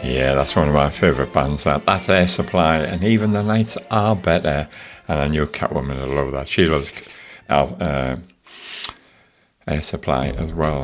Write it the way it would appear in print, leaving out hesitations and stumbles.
Yeah, that's one of my favourite bands. That's Air Supply, and Even the Nights Are Better. And I knew Catwoman would love that. She loves Air Supply as well.